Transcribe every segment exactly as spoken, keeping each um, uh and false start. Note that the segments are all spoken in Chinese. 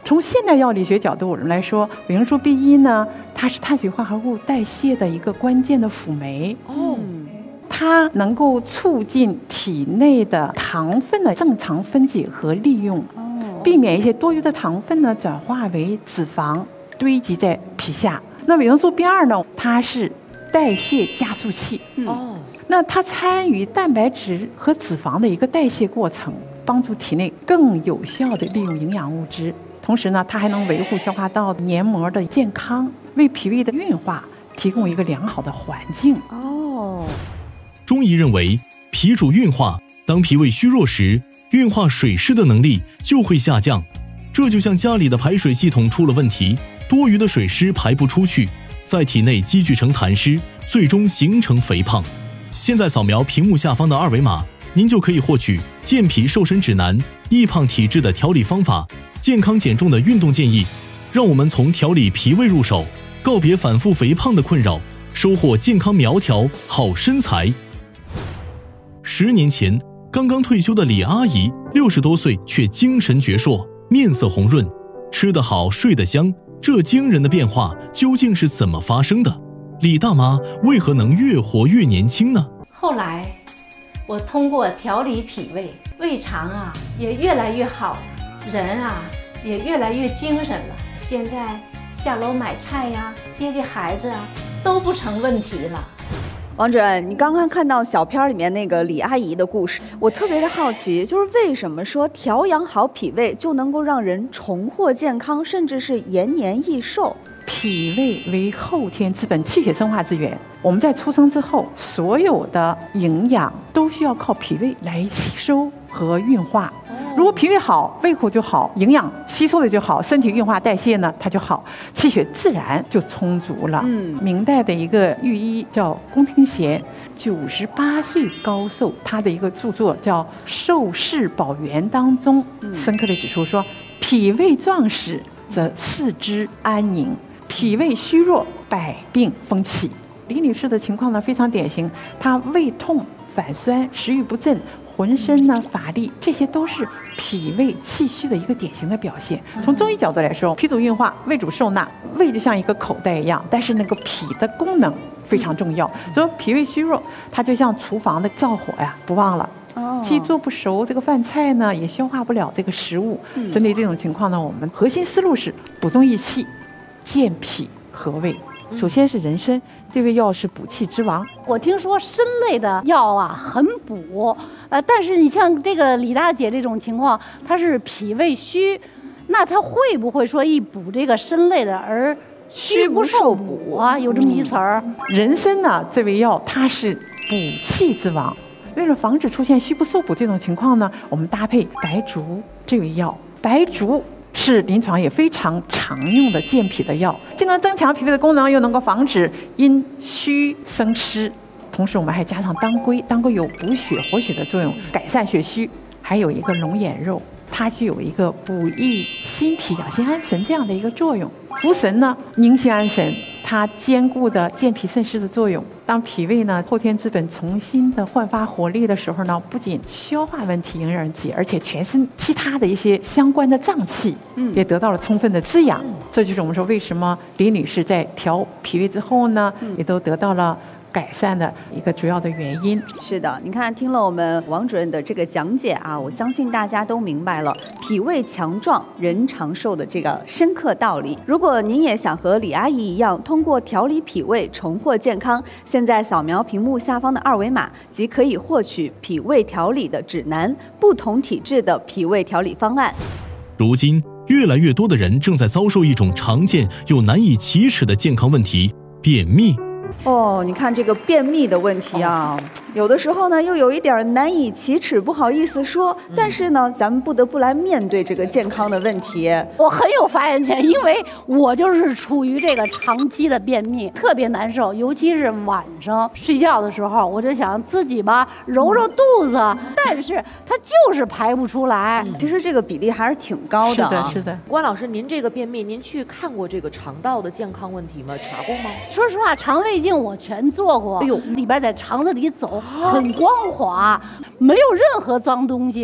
从现代药理学角度来说，维生素 B 一 呢，它是碳水化合物代谢的一个关键的辅酶。 哦， 它能够促进体内的糖分的正常分解和利用，避免一些多余的糖分呢转化为脂肪堆积在皮下。那维生素 B 二 呢，它是代谢加速器。 哦， 那它参与蛋白质和脂肪的一个代谢过程，帮助体内更有效地利用营养物质。同时呢，它还能维护消化道黏膜的健康，为脾胃的运化提供一个良好的环境。 哦， 中医认为，脾主运化，当脾胃虚弱时，运化水湿的能力就会下降。这就像家里的排水系统出了问题，多余的水湿排不出去，在体内积聚成痰湿，最终形成肥胖。现在扫描屏幕下方的二维码，您就可以获取健脾瘦身指南、易胖体质的调理方法、健康减重的运动建议。让我们从调理脾胃入手，告别反复肥胖的困扰，收获健康苗条好身材。十年前，刚刚退休的李阿姨，六十多岁却精神矍铄，面色红润，吃得好，睡得香。这惊人的变化究竟是怎么发生的？李大妈为何能越活越年轻呢？ 后来，我通过调理脾胃，胃肠啊也越来越好，人啊也越来越精神了。现在下楼买菜呀、接接孩子啊，都不成问题了。 王主任，你刚刚看到小片里面那个李阿姨的故事，我特别的好奇，就是为什么说调养好脾胃就能够让人重获健康，甚至是延年益寿？ 脾胃为后天之本，气血生化之源。我们在出生之后，所有的营养都需要靠脾胃来吸收和运化。如果脾胃好，胃口就好，营养吸收的就好，身体运化代谢呢它就好，气血自然就充足了。 嗯， 明代的一个御医叫龚廷贤，九十八岁高寿，他的一个著作叫《寿世宝源》当中，深刻的指出说，脾胃壮实则四肢安宁，脾胃虚弱百病风起。李女士的情况呢非常典型，她胃痛、反酸、食欲不振，浑身呢乏力，这些都是脾胃气虚的一个典型的表现。从中医角度来说，脾主运化，胃主受纳，胃就像一个口袋一样，但是那个脾的功能非常重要。所以脾胃虚弱，它就像厨房的灶火呀，不旺了。既做不熟这个饭菜呢，也消化不了这个食物。针对这种情况呢，我们核心思路是补中益气，健脾和胃。首先是人参，这味药是补气之王。 我听说参类的药啊很补，呃，但是你像这个李大姐这种情况，她是脾胃虚，那她会不会说一补这个参类的而虚不受补啊？有这么一词儿。 人参呢，这味药它是补气之王。为了防止出现虚不受补这种情况呢，我们搭配白术这味药。白术是临床也非常常用的健脾的药，既能增强脾胃的功能，又能够防止因虚生湿。同时我们还加上当归，当归有补血活血的作用，改善血虚。还有一个龙眼肉，它具有一个补益心脾、养心安神这样的一个作用。茯神呢，宁心安神，它兼顾的健脾渗湿的作用。当脾胃呢后天之本重新的焕发活力的时候呢，不仅消化问题迎刃而解，而且全身其他的一些相关的脏器也得到了充分的滋养。嗯、这就是我们说为什么李女士在调脾胃之后呢，嗯、也都得到了改善的一个主要的原因。 是的，你看听了我们王主任的这个讲解啊，我相信大家都明白了脾胃强壮人长寿的这个深刻道理。如果您也想和李阿姨一样通过调理脾胃重获健康，现在扫描屏幕下方的二维码即可以获取脾胃调理的指南，不同体质的脾胃调理方案。 如今越来越多的人正在遭受一种常见又难以启齿的健康问题——便秘。 哦，你看这个便秘的问题啊，有的时候呢又有一点难以启齿，不好意思说，但是呢咱们不得不来面对这个健康的问题。 我很有发言权，因为我就是处于这个长期的便秘，特别难受，尤其是晚上睡觉的时候，我就想自己吧揉揉肚子，但是它就是排不出来。 其实这个比例还是挺高的啊。 是的，是的。 关老师，您这个便秘，您去看过这个肠道的健康问题吗？查过吗？ 说实话，肠胃镜我全做过，哎呦，里边在肠子里走很光滑，没有任何脏东西。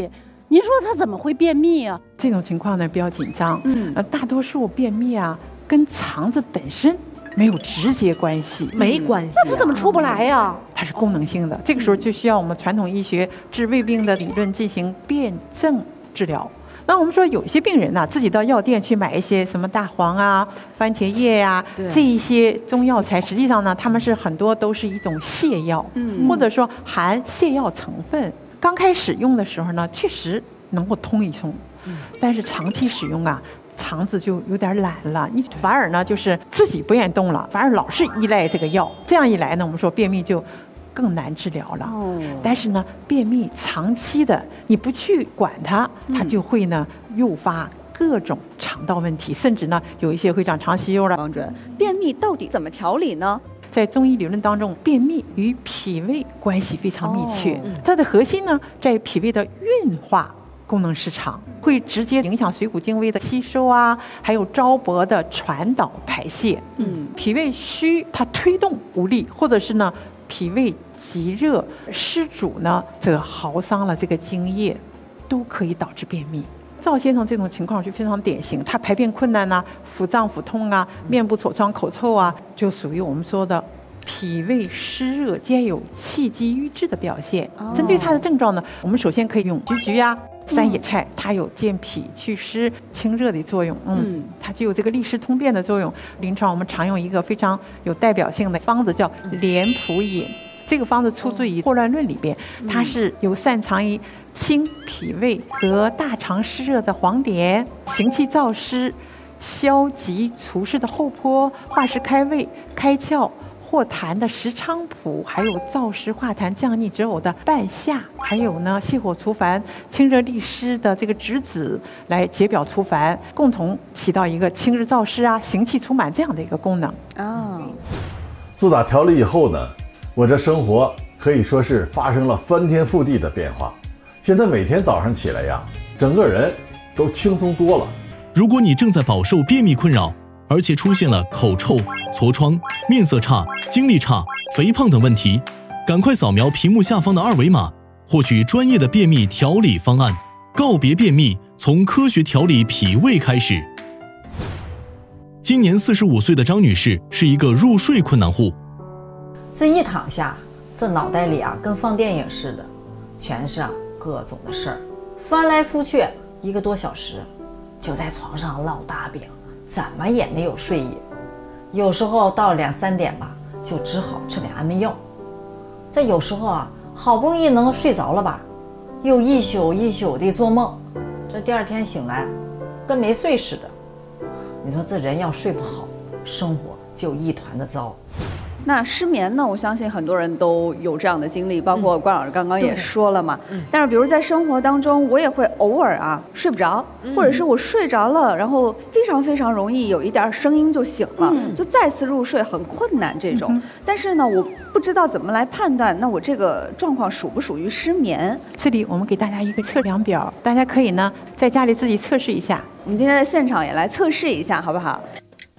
您说他怎么会便秘啊？ 这种情况呢比较紧张。 嗯呃，大多数便秘啊跟肠子本身没有直接关系， 没关系、啊， 那他怎么出不来呀？ 它是功能性的。这个时候就需要我们传统医学治胃病的理论进行辩证治疗。那我们说有一些病人呢、啊，自己到药店去买一些什么大黄啊、番茄叶呀、啊、这一些中药材，实际上呢，他们是很多都是一种泻药，嗯，或者说含泻药成分。刚开始用的时候呢，确实能够通一通，嗯，但是长期使用啊，肠子就有点懒了，你反而呢就是自己不愿意动了，反而老是依赖这个药。这样一来呢，我们说便秘就更难治疗了。哦，但是呢，便秘长期的你不去管它，它就会呢诱发各种肠道问题，甚至呢有一些会长长息肉了。 王主任，便秘到底怎么调理呢？ 在中医理论当中，便秘与脾胃关系非常密切，哦、它的核心呢在脾胃的运化功能失常，会直接影响水谷精微的吸收啊，还有糟粕的传导排泄。嗯，脾胃虚，它推动无力，或者是呢脾胃积热湿阻呢，这个耗伤了这个津液，都可以导致便秘。赵先生这种情况就非常典型，他排便困难呐、啊，腹胀腹痛啊，面部痤疮口臭啊，就属于我们说的脾胃湿热兼有气机瘀滞的表现。哦、针对他的症状呢，我们首先可以用菊菊啊、三野菜，它有健脾祛湿、清热的作用。嗯，它具有这个利湿通便的作用。临床我们常用一个非常有代表性的方子叫莲蒲饮。这个方子出自于《破乱论》里边，它是有擅长于清脾胃和大肠湿热的黄连，行气燥湿、消积除湿的厚朴，化湿开胃、开窍化痰的石菖蒲，还有燥湿化痰降逆止呕的半夏，还有呢泻火除烦、清热利湿的这个栀子，来解表除烦，共同起到一个清热燥湿啊、行气除螨这样的一个功能。 哦， 自打调理以后呢，我这生活可以说是发生了翻天覆地的变化。现在每天早上起来呀，整个人都轻松多了。 如果你正在饱受便秘困扰，而且出现了口臭、痤疮、面色差、精力差、肥胖等问题，赶快扫描屏幕下方的二维码，获取专业的便秘调理方案。告别便秘，从科学调理脾胃开始。今年四十五岁的张女士是一个入睡困难户。 这一躺下，这脑袋里啊跟放电影似的，全是啊各种的事儿，翻来覆去一个多小时，就在床上烙大饼，怎么也没有睡意。有时候到两三点吧，就只好吃点安眠药。这有时候啊，好不容易能睡着了吧，又一宿一宿的做梦，这第二天醒来，跟没睡似的。你说这人要睡不好，生活就一团的糟。 那失眠呢？我相信很多人都有这样的经历，包括关老师刚刚也说了嘛。嗯、但是，比如在生活当中，我也会偶尔啊睡不着，嗯、或者是我睡着了，然后非常非常容易有一点声音就醒了，嗯、就再次入睡很困难这种。嗯、但是呢，我不知道怎么来判断，那我这个状况属不属于失眠？ 这里我们给大家一个测量表，大家可以呢在家里自己测试一下。 我们今天在现场也来测试一下，好不好？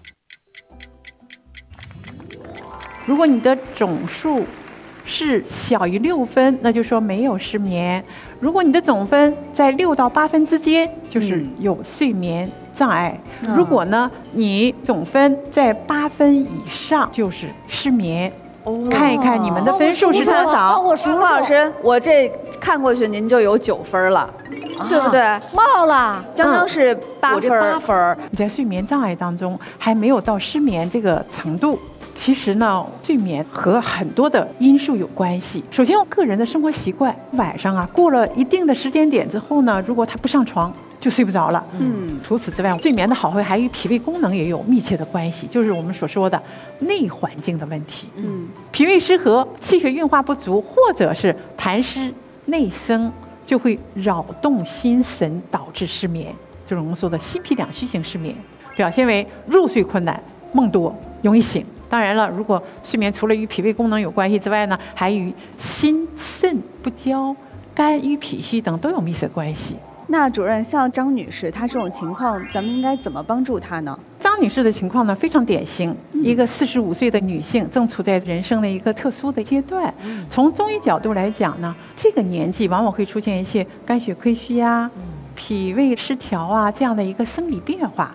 如果你的总数是小于六分，那就说没有失眠；如果你的总分在六到八分之间，就是有睡眠障碍；嗯、如果呢你总分在八分以上，就是失眠。哦、看一看你们的分数是多少？ 我数老师，我这看过去您就有九分了，啊、对不对？ 冒了， 刚刚是八分， 八分。你在睡眠障碍当中还没有到失眠这个程度。其实呢，睡眠和很多的因素有关系。首先，我个人的生活习惯，晚上啊过了一定的时间点之后呢，如果他不上床，就睡不着了。嗯，除此之外，睡眠的好坏还与脾胃功能也有密切的关系，就是我们所说的内环境的问题。嗯，脾胃失和、气血运化不足，或者是痰湿内生，就会扰动心神，导致失眠，就是我们说的心脾两虚型失眠，表现为入睡困难、梦多、容易醒。当然了，如果睡眠除了与脾胃功能有关系之外呢，还与心肾不交、肝郁脾虚等都有密切关系。 那主任，像张女士她这种情况，咱们应该怎么帮助她呢？ 张张女士的情况呢非常典型，一个四十五岁的女性正处在人生的一个特殊的阶段。从中医角度来讲呢，这个年纪往往会出现一些肝血亏虚啊、脾胃失调啊这样的一个生理变化。